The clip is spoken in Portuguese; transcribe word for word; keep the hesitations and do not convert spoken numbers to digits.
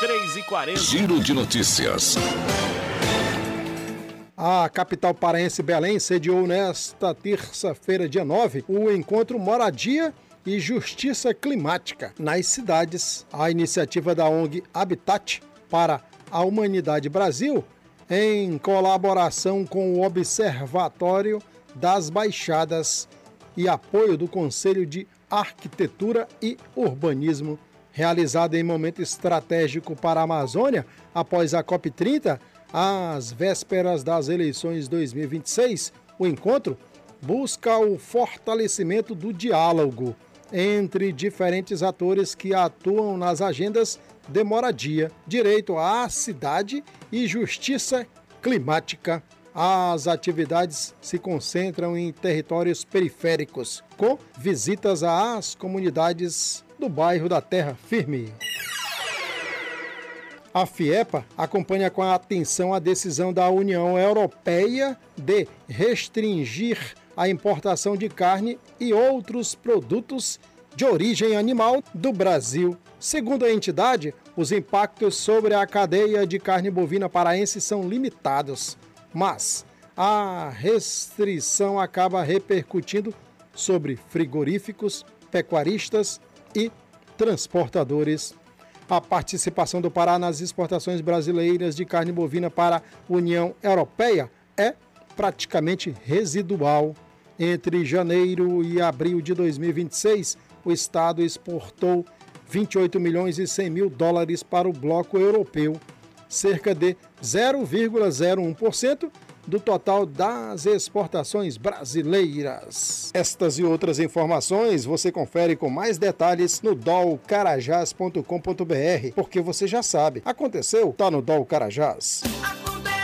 três e quarenta. Giro de notícias. A capital paraense Belém sediou nesta terça-feira, dia nove, o encontro Moradia e Justiça Climática nas cidades. A iniciativa da O N G Habitat para a Humanidade Brasil, em colaboração com o Observatório das Baixadas e apoio do Conselho de Arquitetura e Urbanismo, realizado em momento estratégico para a Amazônia, após a COP trinta, às vésperas das eleições dois mil e vinte e seis, o encontro busca o fortalecimento do diálogo entre diferentes atores que atuam nas agendas de moradia, direito à cidade e justiça climática. As atividades se concentram em territórios periféricos, com visitas às comunidades do bairro da Terra Firme. A FIEPA acompanha com atenção a decisão da União Europeia de restringir a importação de carne e outros produtos de origem animal do Brasil. Segundo a entidade, os impactos sobre a cadeia de carne bovina paraense são limitados, mas a restrição acaba repercutindo sobre frigoríficos, pecuaristas e transportadores. A participação do Pará nas exportações brasileiras de carne bovina para a União Europeia é praticamente residual. Entre janeiro e abril de dois mil e vinte e seis, o Estado exportou vinte e oito milhões e cem mil dólares para o bloco europeu, cerca de zero vírgula zero um por cento do total das exportações brasileiras. Estas e outras informações você confere com mais detalhes no dol carajás ponto com ponto br, porque você já sabe, aconteceu, tá no Dol Carajás.